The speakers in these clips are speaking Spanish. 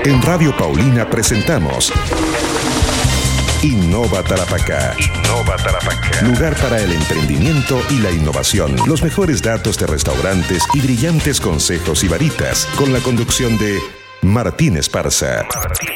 En Radio Paulina presentamos Innova Tarapacá. Innova Tarapacá. Lugar para el emprendimiento y la innovación. Los mejores datos de restaurantes y brillantes consejos y varitas. Con la conducción de Martín Esparza.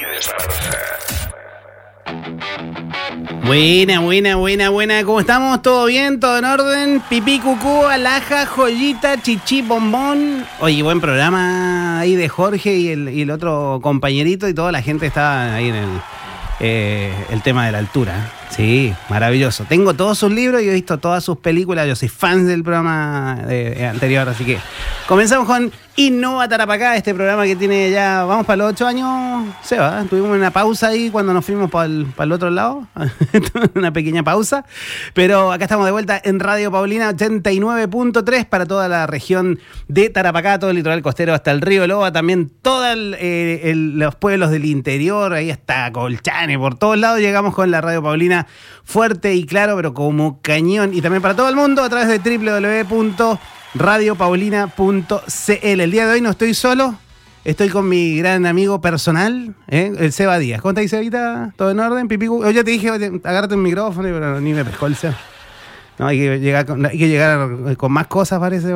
Buena. ¿Cómo estamos? ¿Todo bien? ¿Todo en orden? Pipí, cucú, alhaja, joyita, chichi, bombón. Oye, buen programa ahí de Jorge y el otro compañerito y toda la gente está ahí en el tema de la altura. Sí, maravilloso. Tengo todos sus libros y he visto todas sus películas. Yo soy fan del programa anterior, así que comenzamos con Innova Tarapacá, este programa que tiene ya, vamos para los 8 años, Seba. Tuvimos una pausa ahí cuando nos fuimos para el otro lado, una pequeña pausa, pero acá estamos de vuelta en Radio Paulina 89.3 para toda la región de Tarapacá, todo el litoral costero hasta el río Loba, también todos los pueblos del interior, ahí hasta Colchane, por todos lados llegamos con la Radio Paulina fuerte y claro, pero como cañón, y también para todo el mundo a través de www.radiopaulina.cl. El día de hoy no estoy solo, estoy con mi gran amigo personal, el Seba Díaz. ¿Cómo estás, Sebita? ¿Todo en orden? Pipí, yo te dije, agárrate un micrófono, pero ni me pescó el Seba. No, hay que llegar con más cosas, parece.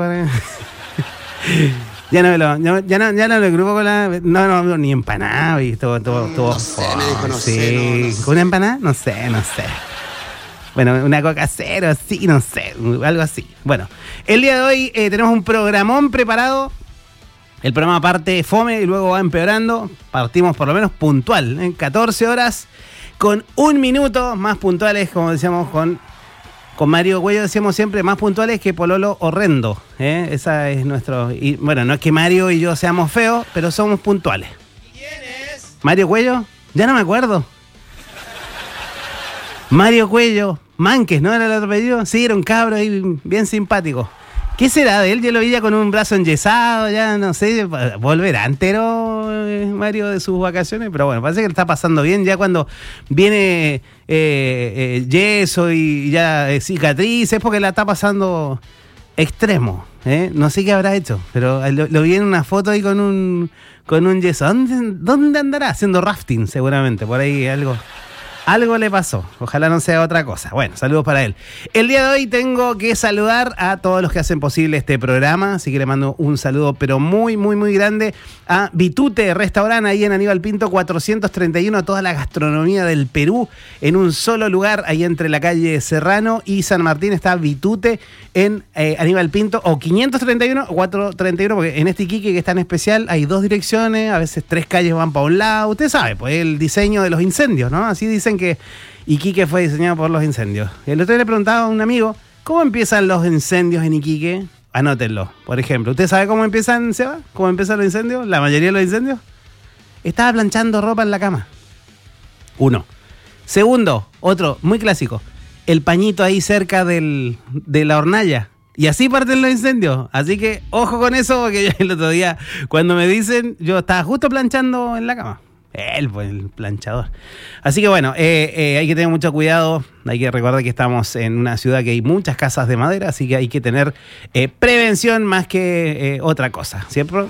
Ya no lo grupo con la... No, ni empanada y todo. No sé, me dijo, no sé. ¿Con una empanada? No sé. Bueno, una coca cero, sí, no sé, algo así. Bueno, el día de hoy tenemos un programón preparado. El programa parte fome y luego va empeorando. Partimos por lo menos puntual, 14 horas con 1 minuto, más puntuales, como decíamos con Mario Cuello, decíamos siempre, más puntuales que Pololo Horrendo. Esa es nuestro... Y, bueno, no es que Mario y yo seamos feos, pero somos puntuales. ¿Quién es? ¿Mario Cuello? Ya no me acuerdo. Mario Cuello, Mánquez, ¿no era el otro apellido? Sí, era un cabro ahí bien simpático. ¿Qué será de él? Yo lo vi ya con un brazo enyesado, ya no sé, volverá entero Mario de sus vacaciones, pero bueno, parece que le está pasando bien ya cuando viene yeso y ya cicatrices, porque la está pasando extremo, no sé qué habrá hecho, pero lo vi en una foto ahí con un yeso. ¿Dónde andará? Haciendo rafting seguramente, por ahí algo le pasó, ojalá no sea otra cosa. Bueno, saludos para él. El día de hoy tengo que saludar a todos los que hacen posible este programa, así que le mando un saludo pero muy grande a Vitute Restaurant, ahí en Aníbal Pinto 431, toda la gastronomía del Perú en un solo lugar, ahí entre la calle Serrano y San Martín está Vitute en Aníbal Pinto, o 531 o 431, porque en este Iquique que es tan especial hay 2 direcciones, a veces 3 calles van para un lado, usted sabe, pues el diseño de los incendios, ¿no? Así dicen que Iquique fue diseñado por los incendios. El otro día le preguntaba a un amigo, ¿cómo empiezan los incendios en Iquique? Anótenlo. Por ejemplo, ¿usted sabe cómo empiezan, Seba? ¿Cómo empiezan los incendios? La mayoría de los incendios. Estaba planchando ropa en la cama. 1. Segundo, otro, muy clásico. El pañito ahí cerca de la hornalla. Y así parten los incendios. Así que, ojo con eso, porque el otro día, cuando me dicen, yo estaba justo planchando en la cama. Pues, el planchador. Así que bueno, hay que tener mucho cuidado. Hay que recordar que estamos en una ciudad que hay muchas casas de madera, así que hay que tener prevención más que otra cosa. Siempre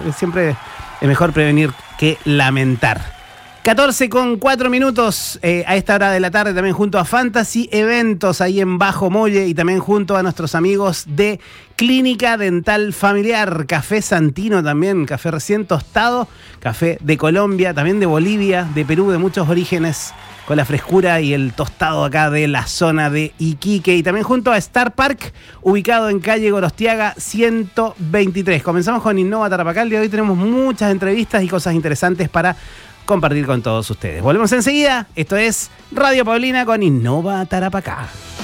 es mejor prevenir que lamentar. 14:04 a esta hora de la tarde, también junto a Fantasy Eventos ahí en Bajo Molle y también junto a nuestros amigos de Clínica Dental Familiar, Café Santino también, café recién tostado, café de Colombia, también de Bolivia, de Perú, de muchos orígenes, con la frescura y el tostado acá de la zona de Iquique, y también junto a Star Park, ubicado en calle Gorostiaga 123. Comenzamos con Innova Tarapacá. El día de hoy tenemos muchas entrevistas y cosas interesantes para compartir con todos ustedes. Volvemos enseguida. Esto es Radio Paulina con Innova Tarapacá.